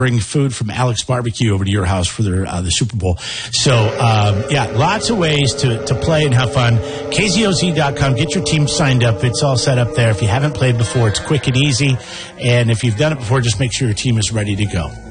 bring food from Alex Barbecue over to your house for the Super Bowl. So, lots of ways to play and have fun. KZOZ.com. Get your team signed up. It's all set up there. If you haven't played before, it's quick and easy. And if you've done it before, just make sure your team is ready to go.